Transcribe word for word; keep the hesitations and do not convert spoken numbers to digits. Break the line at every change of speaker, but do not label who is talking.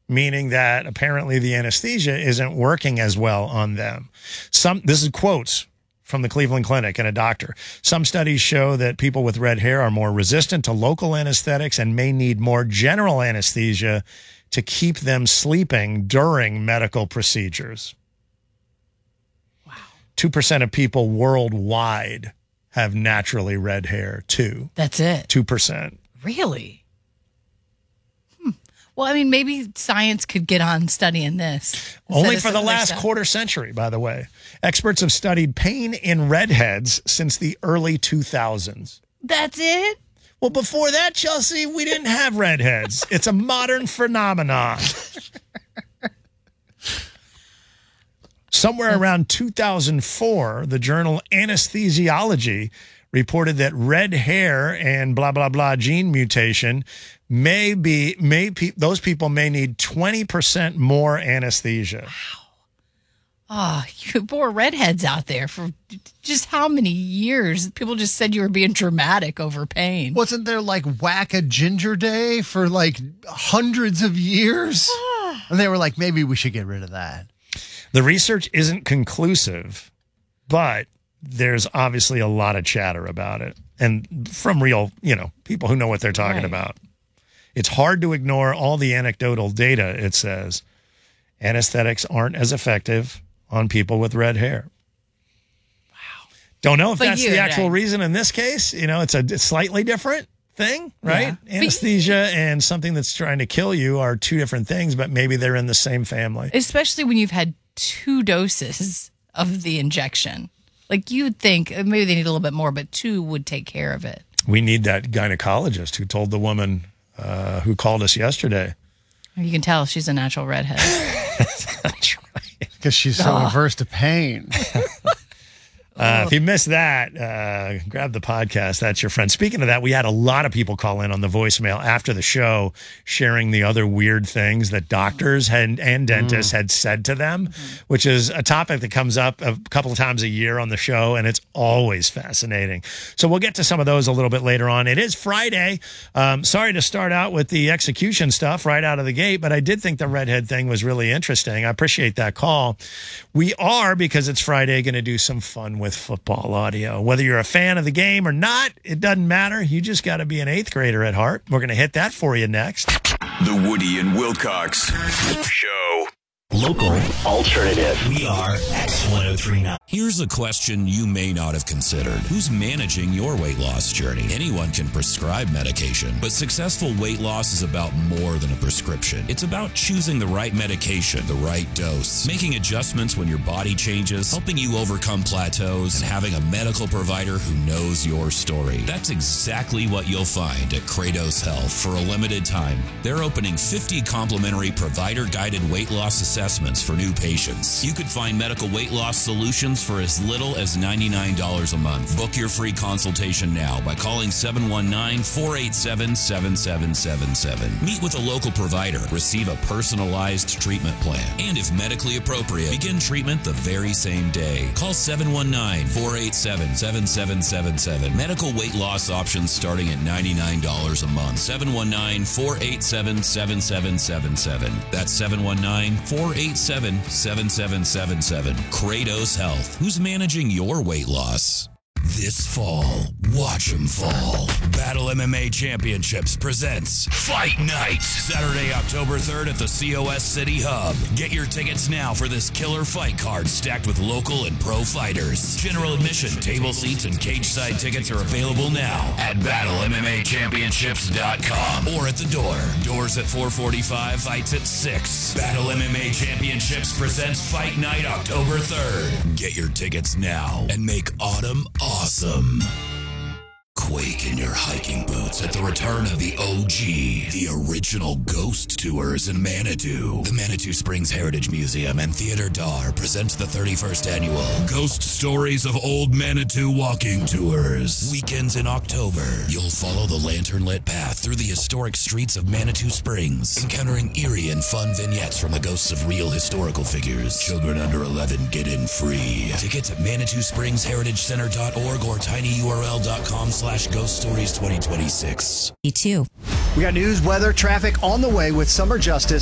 meaning that apparently the anesthesia isn't working as well on them. Some this is quotes from the Cleveland Clinic and a doctor. Some studies show that people with red hair are more resistant to local anesthetics and may need more general anesthesia to keep them sleeping during medical procedures.
Wow.
two percent of people worldwide have naturally red hair, too.
That's it?
two percent.
Really? Hmm. Well, I mean, maybe science could get on studying this.
Only for the last quarter century, by the way. Experts have studied pain in redheads since the early two thousands.
That's it?
Well, before that, Chelsea, we didn't have redheads. It's a modern phenomenon. Somewhere around two thousand four, the journal Anesthesiology reported that red hair and blah, blah, blah gene mutation may be, may pe- those people may need twenty percent more anesthesia.
Wow. Oh, you poor redheads out there for just how many years? People just said you were being dramatic over pain.
Wasn't there like Whack a Ginger Day for like hundreds of years? And they were like, maybe we should get rid of that.
The research isn't conclusive, but there's obviously a lot of chatter about it. And from real, you know, people who know what they're talking
Right.
about. It's hard to ignore all the anecdotal data, it says. Anesthetics aren't as effective on people with red hair.
Wow.
Don't know if
But
that's
you,
the actual
right.
reason in this case. You know, it's a slightly different thing, right?
Yeah.
Anesthesia and something that's trying to kill you are two different things, but maybe they're in the same family.
Especially when you've had two doses of the injection. Like you'd think uh, maybe they need a little bit more, but two would take care of it.
We need that gynecologist who told the woman uh, who called us yesterday.
You can tell she's a natural redhead.
That's right.
Because she's so
Oh.
averse to pain.
Uh, if you missed that, uh, grab the podcast. That's your friend. Speaking of that, we had a lot of people call in on the voicemail after the show sharing the other weird things that doctors had, and dentists had said to them, which is a topic that comes up a couple of times a year on the show, and it's always fascinating. So we'll get to some of those a little bit later on. It is Friday. Um, sorry to start out with the execution stuff right out of the gate, but I did think the redhead thing was really interesting. I appreciate that call. We are, because it's Friday, going to do some fun with football audio. Whether you're a fan of the game or not, it doesn't matter. You just got to be an eighth grader at heart. We're going to hit that for you next.
The Woody and Wilcox Show.
Local alternative. We are X ten thirty-nine.
Here's a question you may not have considered. Who's managing your weight loss journey? Anyone can prescribe medication, but successful weight loss is about more than a prescription. It's about choosing the right medication, the right dose, making adjustments when your body changes, helping you overcome plateaus, and having a medical provider who knows your story. That's exactly what you'll find at Kratos Health. For a limited time, they're opening fifty complimentary provider-guided weight loss assessments for new patients. You could find medical weight loss solutions for as little as ninety-nine dollars a month. Book your free consultation now by calling seven one nine, four eight seven, seven seven seven seven. Meet with a local provider, receive a personalized treatment plan, and if medically appropriate, begin treatment the very same day. Call seven one nine, four eight seven, seven seven seven seven. Medical weight loss options starting at ninety-nine dollars a month. seven one nine, four eight seven, seven seven seven seven. That's seven one nine, four eight seven, seven seven seven seven. Kratos Health. Who's managing your weight loss? This fall, watch 'em fall. Battle M M A Championships presents Fight Night. Saturday, October third at the C O S City Hub. Get your tickets now for this killer fight card stacked with local and pro fighters. General admission, table seats, and cage side tickets are available now at battle M M A championships dot com or at the door. Doors at four forty-five, fights at six. Battle M M A Championships presents Fight Night October third. Get your tickets now and make autumn awesome. Quake in your hiking boots at the return of the O G, the original ghost tours in Manitou. The Manitou Springs Heritage Museum and Theater Dar present the thirty-first annual Ghost Stories of Old Manitou Walking Tours. Weekends in October, you'll follow the lantern-lit path through the historic streets of Manitou Springs, encountering eerie and fun vignettes from the ghosts of real historical figures. Children under eleven get in free. Tickets at manitou springs heritage center dot org or tinyurl dot com slash ghost stories twenty twenty-six.
Me too.
We got news, weather, traffic on the way with Summer Justice.